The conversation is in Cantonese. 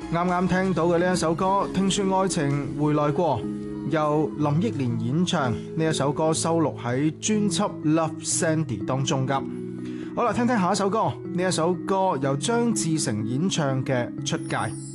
啱啱聽到嘅呢一首歌《聽說愛情回來過》，由林憶蓮演唱，呢一首歌收錄喺專輯《Love Sandy》當中噶。好啦，聽聽下一首歌，呢一首歌由張智成演唱嘅《出界》。